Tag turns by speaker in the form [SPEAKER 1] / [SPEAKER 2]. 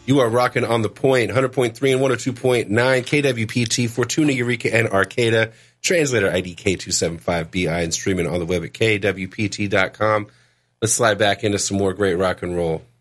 [SPEAKER 1] You are rocking on the point, 100.3 and 102.9 KWPT, Fortuna, Eureka, and Arcata. Translator ID K275BI and streaming on the web at KWPT.com. Let's slide back into some more great rock and roll.